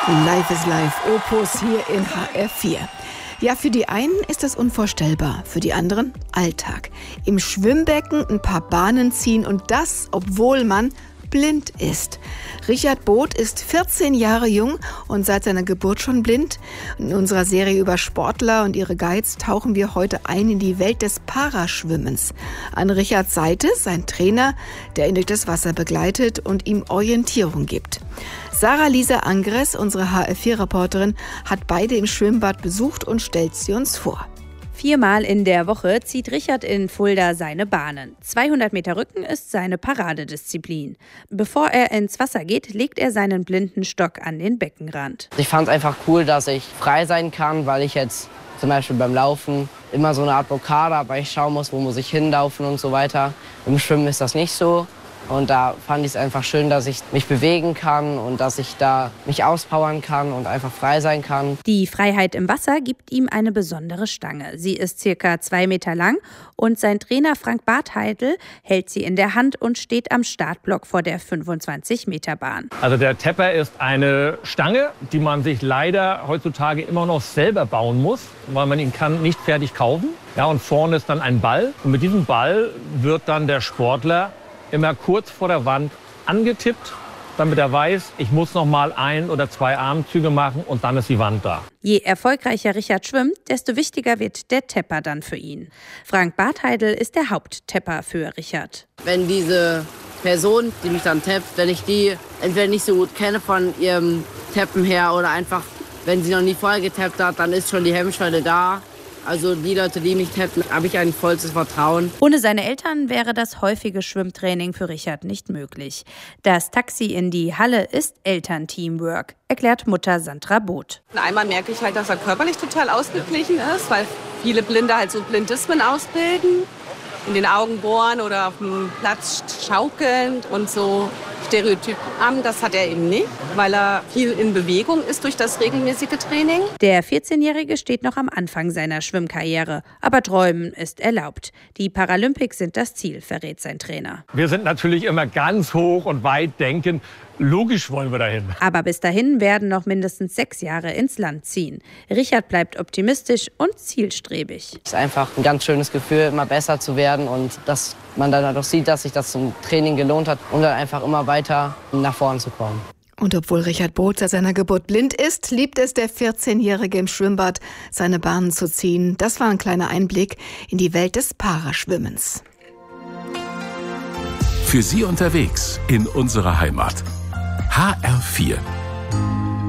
Life is Life, Opus hier in HR4. Ja, für die einen ist das unvorstellbar, für die anderen Alltag. Im Schwimmbecken ein paar Bahnen ziehen und das, obwohl man blind ist. Richard Both ist 14 Jahre jung und seit seiner Geburt schon blind. In unserer Serie über Sportler und ihre Guides tauchen wir heute ein in die Welt des Paraschwimmens. An Richards Seite sein Trainer, der ihn durch das Wasser begleitet und ihm Orientierung gibt. Sarah-Lisa Angres, unsere HR4-Reporterin, hat beide im Schwimmbad besucht und stellt sie uns vor. 4-mal in der Woche zieht Richard in Fulda seine Bahnen. 200 Meter Rücken ist seine Paradedisziplin. Bevor er ins Wasser geht, legt er seinen blinden Stock an den Beckenrand. Ich fand es einfach cool, dass ich frei sein kann, weil ich jetzt zum Beispiel beim Laufen immer so eine Art Blockade habe, weil ich schauen muss, wo muss ich hinlaufen und so weiter. Im Schwimmen ist das nicht so. Und da fand ich es einfach schön, dass ich mich bewegen kann und dass ich da mich auspowern kann und einfach frei sein kann. Die Freiheit im Wasser gibt ihm eine besondere Stange. Sie ist circa 2 Meter lang und sein Trainer Frank Bartheidl hält sie in der Hand und steht am Startblock vor der 25-Meter-Bahn. Also der Tepper ist eine Stange, die man sich leider heutzutage immer noch selber bauen muss, weil man ihn kann nicht fertig kaufen. Ja, und vorne ist dann ein Ball und mit diesem Ball wird dann der Sportler immer kurz vor der Wand angetippt, damit er weiß, ich muss noch mal 1 oder 2 Armzüge machen und dann ist die Wand da. Je erfolgreicher Richard schwimmt, desto wichtiger wird der Tepper dann für ihn. Frank Bartheidl ist der Haupttepper für Richard. Wenn diese Person, die mich dann tappt, wenn ich die entweder nicht so gut kenne von ihrem Tappen her oder einfach, wenn sie noch nie vorher getappt hat, dann ist schon die Hemmschwelle da. Also die Leute, die mich tappen, habe ich ein vollstes Vertrauen. Ohne seine Eltern wäre das häufige Schwimmtraining für Richard nicht möglich. Das Taxi in die Halle ist Elternteamwork, erklärt Mutter Sandra Both. Einmal merke ich halt, dass er körperlich total ausgeglichen ist, weil viele Blinde halt so Blindismen ausbilden. In den Augen bohren oder auf dem Platz schaukeln und so Stereotypen haben. Das hat er eben nicht, weil er viel in Bewegung ist durch das regelmäßige Training. Der 14-Jährige steht noch am Anfang seiner Schwimmkarriere, aber träumen ist erlaubt. Die Paralympics sind das Ziel, verrät sein Trainer. Wir sind natürlich immer ganz hoch und weit denken. Logisch wollen wir dahin. Aber bis dahin werden noch mindestens 6 Jahre ins Land ziehen. Richard bleibt optimistisch und zielstrebig. Es ist einfach ein ganz schönes Gefühl, immer besser zu werden und dass man dann halt auch sieht, dass sich das zum Training gelohnt hat, um dann einfach immer weiter nach vorn zu kommen. Und obwohl Richard Both seit seiner Geburt blind ist, liebt es der 14-Jährige im Schwimmbad, seine Bahnen zu ziehen. Das war ein kleiner Einblick in die Welt des Paraschwimmens. Für Sie unterwegs in unserer Heimat. HR4